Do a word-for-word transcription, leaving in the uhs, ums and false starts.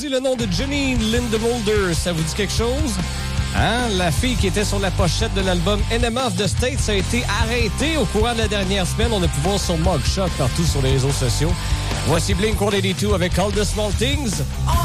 Le nom de Janine Lindemulder, ça vous dit quelque chose? Hein? La fille qui était sur la pochette de l'album Enema of the States a été arrêtée au courant de la dernière semaine. On a pu voir son mugshot partout sur les réseaux sociaux. Voici Blink one eighty-two avec All the Small Things.